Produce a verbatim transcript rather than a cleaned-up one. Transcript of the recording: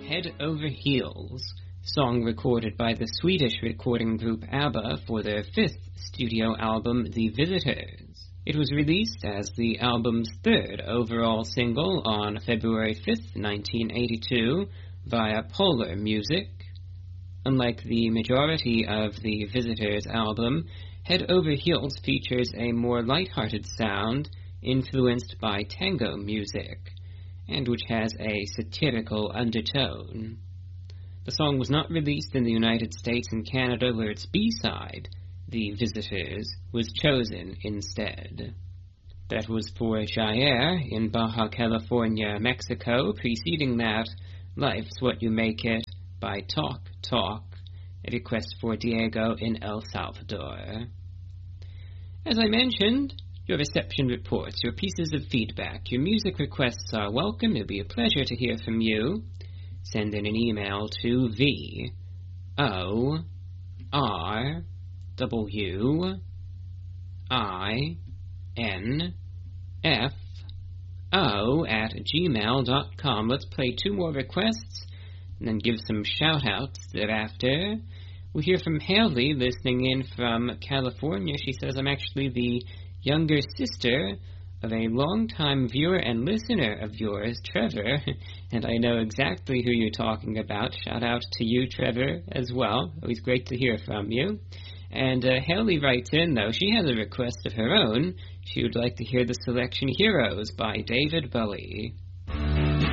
Head Over Heels, song recorded by the Swedish recording group ABBA for their fifth studio album, The Visitors. It was released as the album's third overall single on February fifth, nineteen eighty-two, via Polar Music. Unlike the majority of The Visitors' album, Head Over Heels features a more light-hearted sound influenced by tango music, and which has a satirical undertone. The song was not released in the United States and Canada, where its B-side, The Visitors, was chosen instead. That was for Jair in Baja California, Mexico. Preceding that, Life's What You Make It by Talk Talk, a request for Diego in El Salvador. As I mentioned, your reception reports, your pieces of feedback, your music requests are welcome. It'll be a pleasure to hear from you. Send in an email to V O R W I N F O at gmail dot com. Let's play two more requests and then give some shout-outs thereafter. We'll hear from Haley, listening in from California. She says, I'm actually the younger sister of a longtime viewer and listener of yours, Trevor, and I know exactly who you're talking about. Shout out to you, Trevor, as well. Always great to hear from you. And uh, Haley writes in, though, she has a request of her own. She would like to hear the selection Heroes by David Bowie.